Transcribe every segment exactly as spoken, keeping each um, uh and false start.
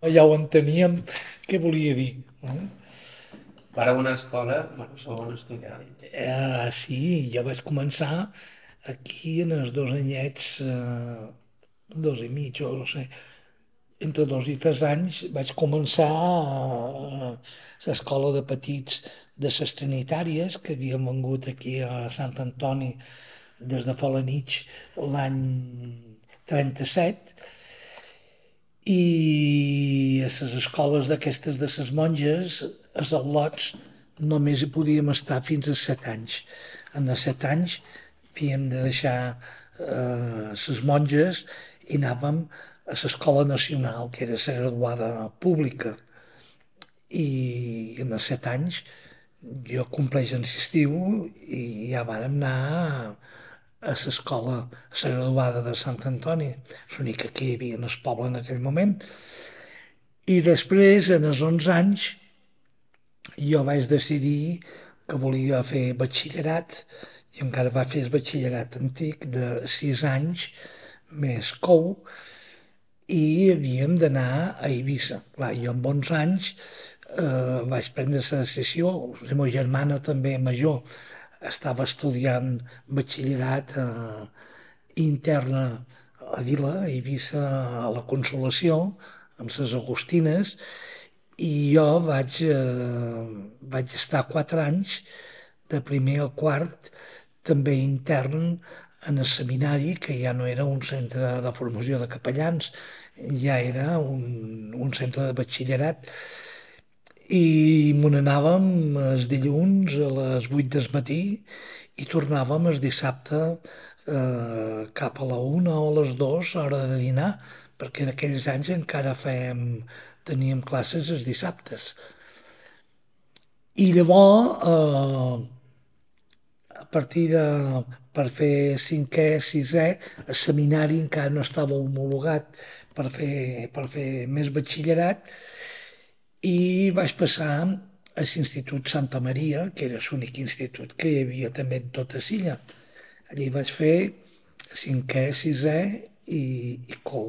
ja ho enteníem què volia dir. Eh? Per a una escola, bueno, segon estudiar. Eh, sí, jo vaig començar aquí en els dos anyets, eh, dos i mig, o no sé, entre dos i tres anys vaig començar a l'escola de petits de les Trinitàries que havien vengut aquí a Sant Antoni des de Felanitx l'any trenta-set i a les escoles d'aquestes de les monges, als al·lots, només hi podíem estar fins a set anys. En els set anys havíem de deixar eh, les monges i anàvem a l'escola nacional, que era la graduada pública. I en els set anys jo compleix en l'estiu i ja vàrem anar a l'escola, a la graduada de Sant Antoni, l'única que hi havia en el poble en aquell moment. I després, en els onze anys, jo vaig decidir que volia fer batxillerat i encara va fer el batxillerat antic de sis anys més cou i havíem d'anar a Eivissa. Clar, jo amb onze anys eh, vaig prendre la decisió, la meva germana també major estava estudiant batxillerat eh, interna a Vila, a Eivissa, a la Consolació, amb les Agustines, i jo vaig, eh, vaig estar quatre anys, de primer a quart, també intern en el seminari, que ja no era un centre de formació de capellans, ja era un, un centre de batxillerat. I me n'anàvem els dilluns a les vuit del matí i tornàvem el dissabte eh, cap a la una o a les dues, hora de dinar, perquè en aquells anys encara fèiem, teníem classes els dissabtes. I llavors, eh, a partir de, per fer cinquè, sisè, el seminari encara no estava homologat per fer, per fer més batxillerat i vaig passar a l'Institut Santa Maria, que era l'únic institut que hi havia també en tota Silla. Allí vaig fer cinquè, sisè i, i cou.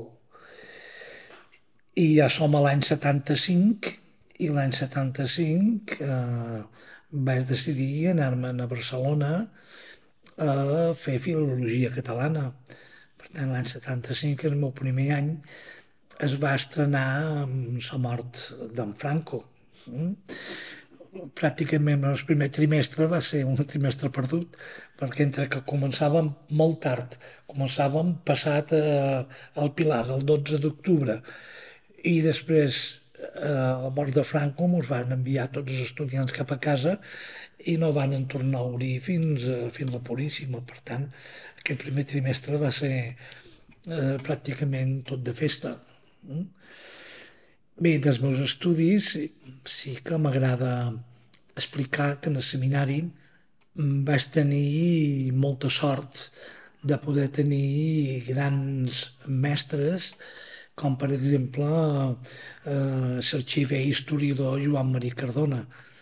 I ja som a l'any setanta-cinc i l'any setanta-cinc eh, vaig decidir anar-me'n a Barcelona a fer filologia catalana. Per tant, l'any setanta-cinc, el meu primer any, es va estrenar amb la mort d'en Franco. Mm? Pràcticament el primer trimestre va ser un trimestre perdut, perquè entre que començàvem molt tard, començàvem passat eh, al Pilar, el dotze d'octubre, i després eh, a la mort de Franco ens van enviar tots els estudiants cap a casa i no van en tornar a obrir fins, a, fins la Puríssima. Per tant, aquest primer trimestre va ser eh, pràcticament tot de festa. Mm? Bé, dels meus estudis sí que m'agrada explicar que en el seminari vaig tenir molta sort de poder tenir grans mestres com per exemple eh, l'arxiver i historiador Joan Maria Cardona,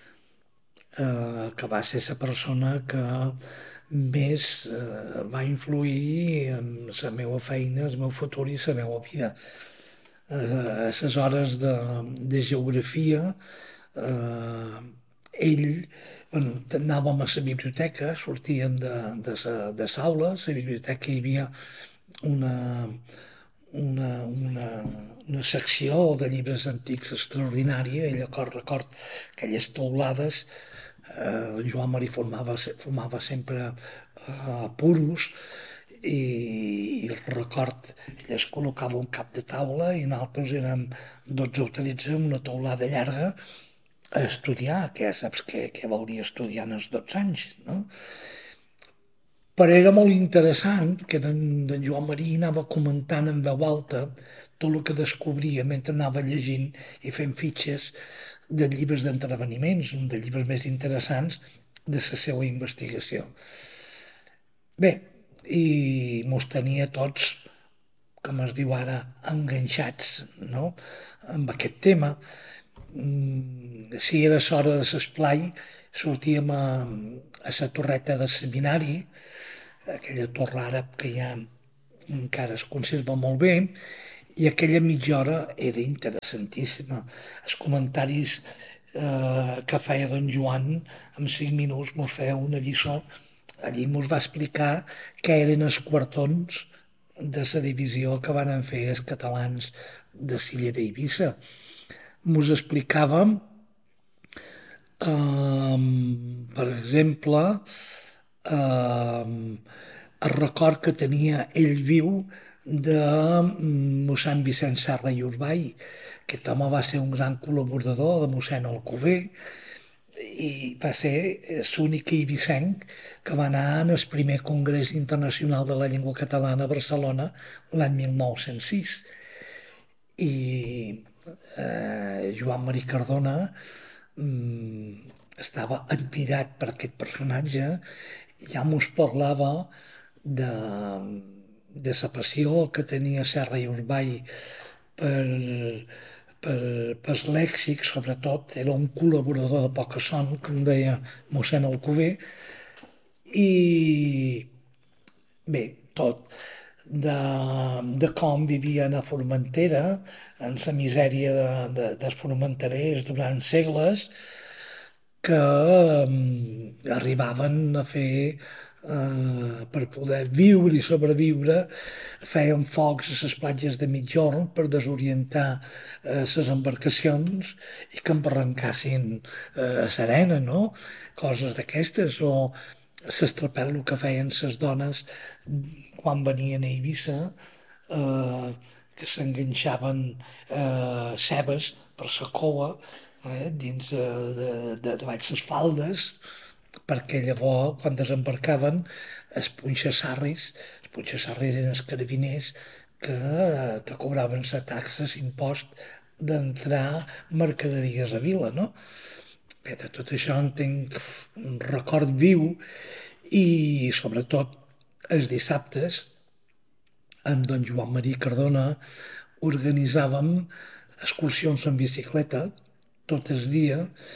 eh, que va ser la persona que més eh, va influir en la meva feina, el meu futur i la meva vida. Eh, a les hores de, de geografia, eh, ell, bueno, anàvem a la biblioteca, sortíem de, de, sa, de l'aula, a la biblioteca hi havia una, una, una, una secció de llibres antics extraordinària, ell record, record aquelles teulades, eh, el Joan Marí formava, formava sempre eh, puros i, i el record, ell es col·locava un cap de taula i nosaltres érem dotze o tretze en una teulada llarga a estudiar, que ja saps què, què vol dir estudiar en els dotze anys, no? Però era molt interessant que en Joan Maria anava comentant en veu alta tot el que descobria mentre anava llegint i fent fitxes de llibres d'entreveniments, un dels llibres més interessants de la seva investigació. Bé, i mos tenia tots, com es diu ara, enganxats, no?, amb aquest tema. Mm, si era l'hora de l'esplai, sortíem a, a la torreta del seminari, aquella torre àrab que ja encara es conserva molt bé, I aquella mitja hora era interessantíssima. Els comentaris eh, que feia don Joan en cinc minuts mos feia una lliçó. Allí mos va explicar què eren els quartons de la divisió que van fer els catalans de Silla d'Eivissa. Mos explicàvem, eh, per exemple, eh, el record que tenia ell viu de mossèn Vicent Serra i Urball. Aquest home va ser un gran col·laborador de mossèn Alcover i va ser l'únic eivissenc que va anar en el primer Congrés Internacional de la Llengua Catalana a Barcelona l'any mil nou-cents sis. I eh, Joan Marí Cardona mm, estava admirat per aquest personatge, ja mos parlava de, de la passió que tenia Serra i Urball per, per, per lèxic, sobretot, era un col·laborador de poca son, com deia mossèn Alcover, i bé, tot de, de com vivien a Formentera, en la misèria de, de, dels formenterers durant segles, que eh, arribaven a fer, eh, per poder viure i sobreviure, feien focs a les platges de migjorn per desorientar les eh, embarcacions i que embarrancassin eh, a Serena, no? Coses d'aquestes, o l'estrapel que feien les dones quan venien a Eivissa, eh, que s'enganxaven eh, cebes per la cova eh, dins de, de, de, de baix les faldes, perquè llavors, quan desembarcaven, els punxassarris, els punxassarris eren els carabiners que eh, te cobraven la taxa, l'impost d'entrar mercaderies a vila, no? Bé, de tot això en tinc un record viu i sobretot els dissabtes amb don Joan Marí Cardona organitzàvem excursions en bicicleta tot el dia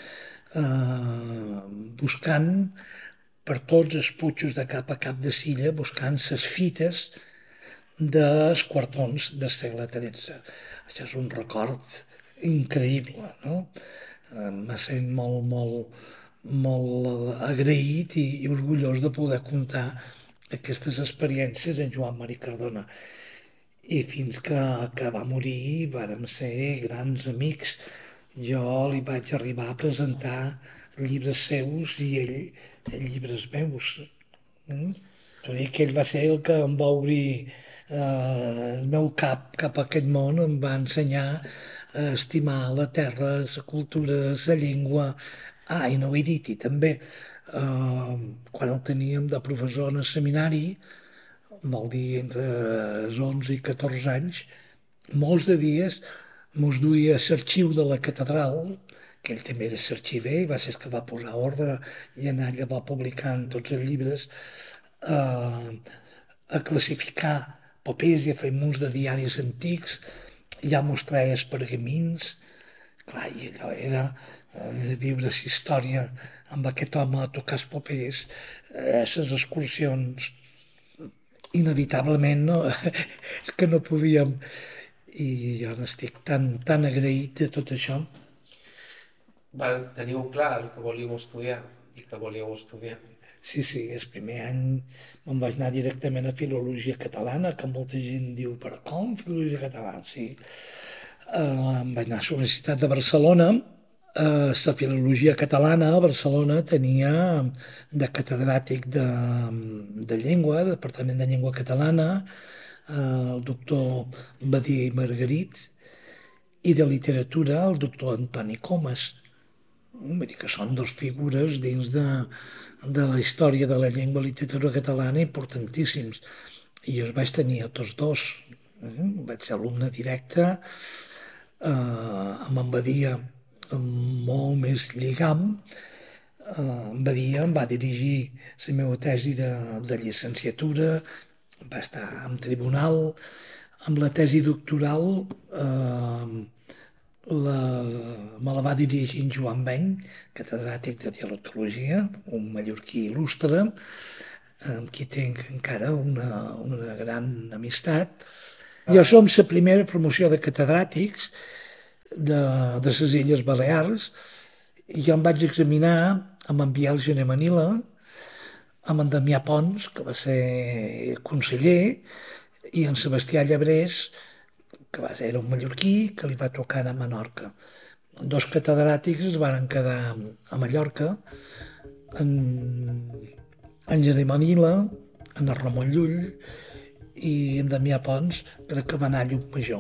eh, buscant per tots els putxos de cap a cap de Silla, buscant les fites dels quartons del segle tretze. Això és un record increïble, no? Eh, me sent molt, molt, molt agraït i, i orgullós de poder contar aquestes experiències en Joan Marí Cardona. I fins que, que va morir vàrem ser grans amics. Jo li vaig arribar a presentar llibres seus i ell, llibres meus. Mm? Vull dir que ell va ser el que em va obrir eh, el meu cap cap a aquest món, em va ensenyar a estimar la terra, la cultura, la llengua. Ah, i no ho he dit, i també eh, quan el teníem de professor en el seminari, vol dir entre els onze i catorze anys, molts de dies mos duia a l'arxiu de la catedral, que ell també era l'arxiver i va ser el que va posar ordre i anar allà publicant tots els llibres, eh, a classificar papers i a fer munts de diaris antics, ja mos traia els pergamins, clar, i allò era eh, viure la història amb aquest home a tocar els papers, eh, les excursions, inevitablement no, que no podíem, i jo n'estic tan, tan agraït de tot això. Val, teniu clar el que volíeu estudiar i que volíeu estudiar. Sí, sí, el primer any me'n vaig anar directament a Filologia Catalana, que molta gent diu, però com Filologia Catalana? Sí. Uh, em vaig anar a la Universitat de Barcelona. Uh, la Filologia Catalana a Barcelona tenia de catedràtic de, de llengua, de Departament de Llengua Catalana, uh, el doctor Badia i Margarit, i de literatura el doctor Antoni Comas. Vull dir que són dos figures dins de, de la història de la llengua i literatura catalana importantíssims. I jo els vaig tenir a tots dos. Eh? Vaig ser alumne directe, eh, amb en Badia molt més lligam. Eh, en Badia em va dirigir la meva tesi de, de llicenciatura, va estar en tribunal, amb la tesi doctoral eh, la, me la va dirigir en Joan Beny, catedràtic de dialectologia, un mallorquí il·lustre, amb qui tinc encara una, una gran amistat, Jo som la primera promoció de catedràtics de, de les Illes Balears i jo em vaig examinar amb en Biel Gené Manila, amb en Damià Pons, que va ser conseller, i en Sebastià Llebrés, que va ser un mallorquí, que li va tocar anar a Menorca. Dos catedràtics es van quedar a Mallorca, en, en Gené Manila, en el Ramon Llull, i en Damià Pons crec que va anar a Llucmajor.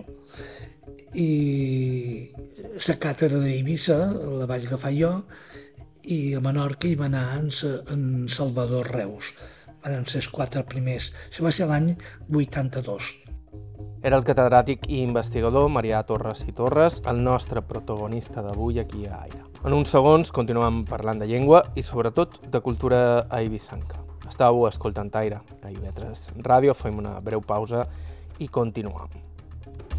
I la càtedra d'Eivissa la vaig agafar jo i a Menorca hi va anar en, en Salvador Reus. Van ser els quatre primers. Això va ser l'any vuitanta-dos. Era el catedràtic i investigador Marià Torres i Torres, el nostre protagonista d'avui aquí a Aire. En uns segons continuem parlant de llengua i sobretot de cultura eivissenca. Estàu escoltant Aire, a I V tres Ràdio, fem una breu pausa i continuem.